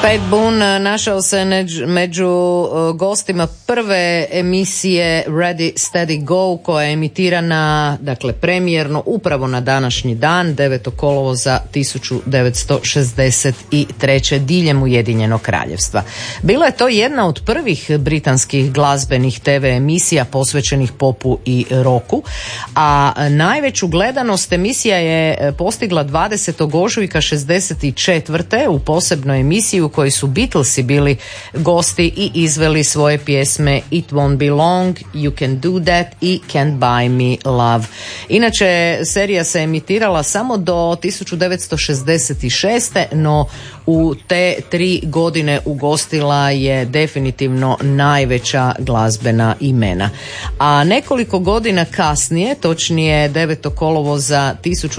Pat Boone našao se među gostima prve emisije Ready Steady Go koja je emitirana, dakle premijerno upravo na današnji dan 9. kolovoza 1963. diljem Ujedinjenog Kraljevstva. Bila je to jedna od prvih britanskih glazbenih TV emisija posvećenih popu i roku, a najveću gledanost emisija je postigla 20. ožujka 64. u posebnoj emisiji u kojoj su Beatlesi bili gosti i izveli svoje pjesme It Won't Be Long, You Can Do That i Can't Buy Me Love. Inače, serija se emitirala samo do 1966. no u te 3 godine ugostila je definitivno najveća glazbena imena. A nekoliko godina kasnije, točnije 9. kolovoza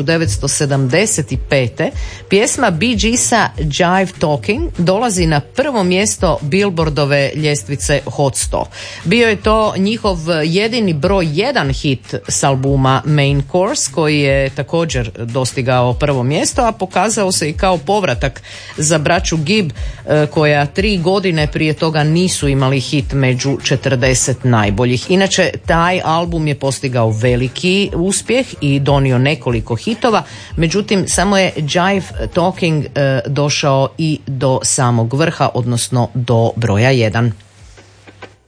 1975. pjesma Bee Geesa Jive Talking dolazi na prvo mjesto Billboardove ljestvice Hot 100. Bio je to njihov jedini broj 1 hit s albuma Main Course koji je također dostigao prvo mjesto, a pokazao se i kao povratak za braću Gibb koja 3 godine prije toga nisu imali hit među 40 najboljih. Inače, taj album je postigao veliki uspjeh i donio nekoliko hitova, međutim samo je Jive Talking došao i do samog vrha, odnosno do broja 1.